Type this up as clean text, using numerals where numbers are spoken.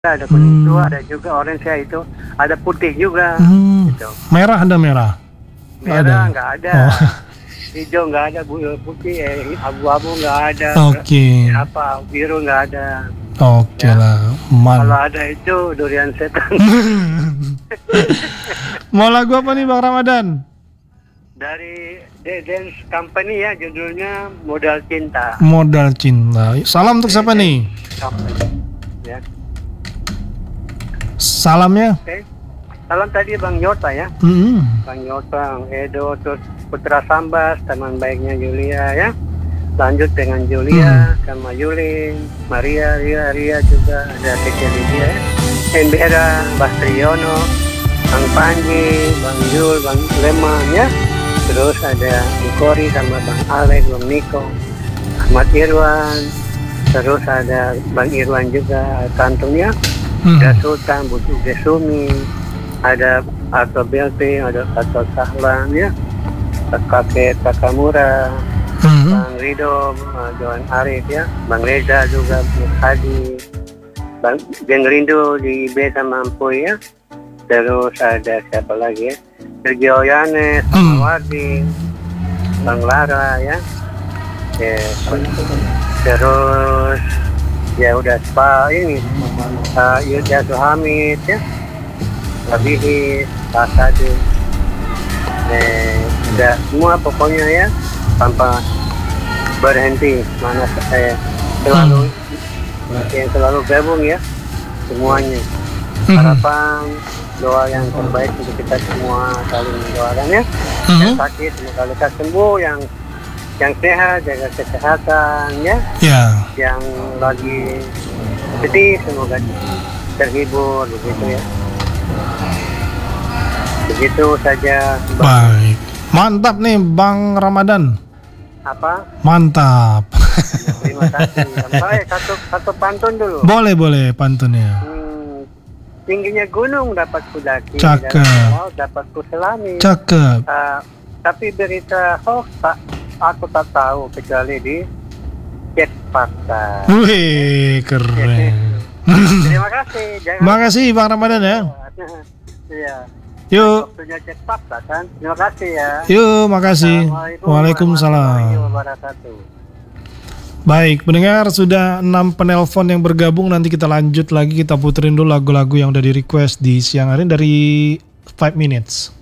ada kuning tua, ada juga orange ya itu, ada putih juga. Gitu. Merah ada merah? Merah nggak ada. Oh. Hijau nggak ada, putih, abu-abu nggak ada. Oke. Apa biru nggak ada. Oke lah, Kalau ada itu durian setan. Mau lagu apa nih Bang Ramadan? Dari The Dance Company ya, judulnya Modal Cinta. Modal Cinta. Salam untuk siapa nih? Company. Ya. Salamnya? Oke. Salam tadi Bang Yota ya. Bang Yota, Bang Edo, terus Putra Sambas, teman baiknya Julia ya. Lanjut dengan Julia sama Yulin, Maria, Ria juga, ada Teke Lydia ya. Embera, Bas Triyono, Bang Panji, Bang Jul, Bang Leman ya. Terus ada Bukori sama Bang Alek, Bang Niko, Ahmad Irwan. Terus ada Bang Irwan juga, kantornya. Ada Sultan, Butuh Desumi, ada Arto Belpi, ada Arto Sahlan ya. Kakek Takamura, Bang Rido, Johan Arif ya, Bang Reza juga, Bang Hadi, Bang Jeng Rindu di Beta Mampu ya. Terus ada siapa lagi ya? Sergio Yanes, Bang Wardi, Bang Lara ya. Terus ya udah ini Yudha Suhamid ya, Abihis, Pak Sadi, udah semua pokoknya ya, tanpa berhenti. Mana saya selalu yang selalu gabung ya semuanya. Harapan doa yang terbaik untuk kita semua, saling mendoakan ya. Yang sakit semoga lekas sembuh, yang sehat jaga kesehatan ya. Yang lagi sedih semoga terhibur begitu ya. Begitu saja. Baik. Mantap nih Bang Ramadan. Apa? Mantap. Terima kasih. Baik, satu pantun dulu. Boleh pantunnya. Tingginya gunung dapat kudaki, Cakep. laut dapat kuselami. Cakep. Tapi berita hoax aku tak tahu kecuali di cek fakta. Wih, keren. Terima kasih. Terima kasih Bang Ramadan ya. Iya. Yuk. Waktunya cek fakta kan. Terima kasih ya. Yuk, makasih. Waalaikumsalam. Baik, pendengar sudah 6 penelpon yang bergabung. Nanti kita lanjut lagi, kita puterin dulu lagu-lagu yang udah di request di siang hari dari 5 minutes.